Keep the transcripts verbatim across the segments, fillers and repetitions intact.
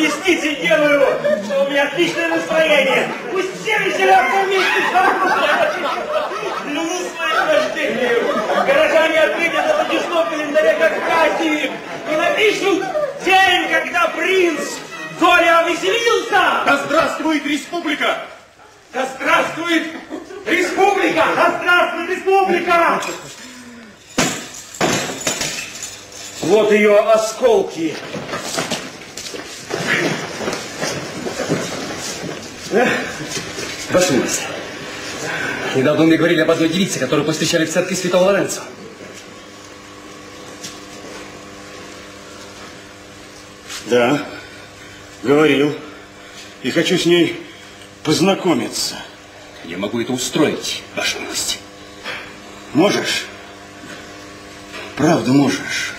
Объясните Геную, что у меня отличное настроение. Пусть все веселятся вместе со мной. Клянусь своим рождением. Горожане отметят это число в календаре как праздник. И напишут день, когда принц Дория веселился. Да здравствует республика! Да здравствует республика! Да здравствует республика! Вот ее осколки. Ваша милость, недавно мне говорили об одной девице, которую повстречали в церкви Святого Лоренцо. Да, говорил. И хочу с ней познакомиться. Я могу это устроить, ваша милость. Можешь? Правда можешь.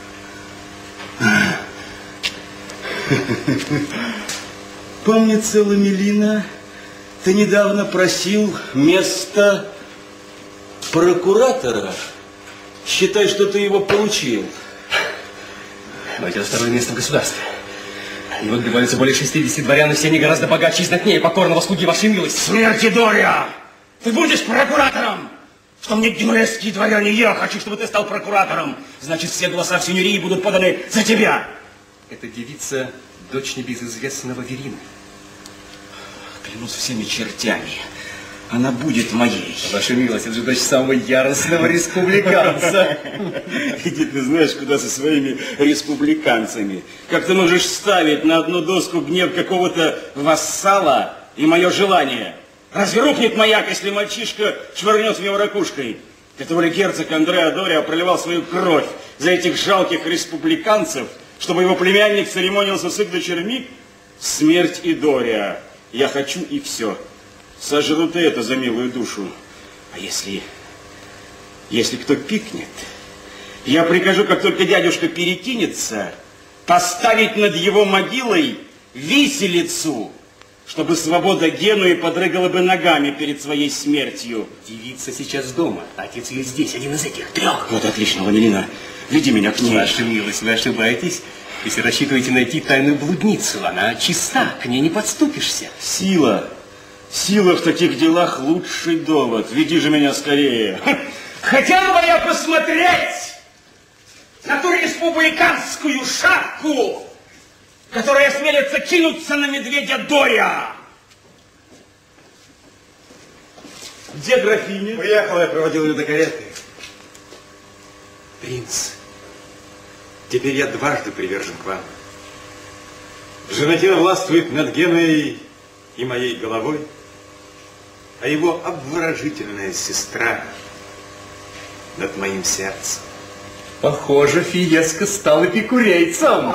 Помнится, Ламелина, ты недавно просил место прокуратора. Считай, что ты его получил. Но это второе место в государстве. Его добиваются более шестидесяти дворян, и все они гораздо богаче и знатнее покорного слуги вашей милости. Смерти Дория! Ты будешь прокуратором! Что мне генуэзские дворяне, я хочу, чтобы ты стал прокуратором. Значит, все голоса в синьории будут поданы за тебя. Эта девица – дочь небезызвестного Верины. Клянусь всеми чертями, она будет моей. Ваша милость, это же дочь самого яростного республиканца. Иди ты знаешь, куда со своими республиканцами. Как ты можешь ставить на одну доску гнев какого-то вассала и мое желание? Разве рухнет маяк, если мальчишка швырнет в него ракушкой? Который герцог Андреа Дория проливал свою кровь за этих жалких республиканцев, чтобы его племянник церемонился с их дочерьми? Смерть и Дория. Я хочу и все. Сожрут и это за милую душу. А если... Если кто пикнет, я прикажу, как только дядюшка перекинется, поставить над его могилой виселицу, чтобы свобода Генуи подрыгала бы ногами перед своей смертью. Девица сейчас дома, отец ее здесь, один из этих трех. Вот отлично, Ламелина. Веди меня к ней. Ваша милость, вы ошибаетесь. Если рассчитываете найти тайную блудницу, она чиста, к ней не подступишься. Сила. Сила в таких делах лучший довод. Веди же меня скорее. Хотел бы я посмотреть на ту республиканскую шапку, которая осмелится кинуться на медведя Дория. Где графиня? Уехала, я проводил ее до кареты. Принц. Теперь я дважды привержен к вам. Женатина властвует над Генуей и моей головой, а его обворожительная сестра над моим сердцем. Похоже, Фиеско стал эпикурейцем.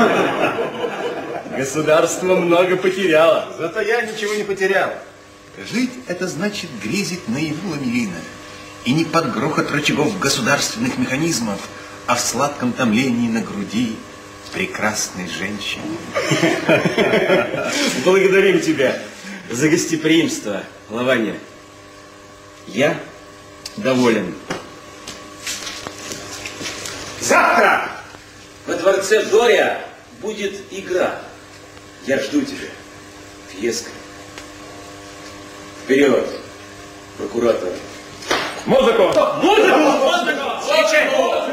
Государство много потеряло. Зато я ничего не потерял. Жить – это значит грезить наяву, Ламелина. И не под грохот рычагов государственных механизмов, а в сладком томлении на груди прекрасной женщины. Благодарим тебя за гостеприимство, Лаванья. Я доволен. Завтра Во дворце Дория будет игра. Я жду тебя, Фиеско. Вперед, прокуратор. музыку! Музыку!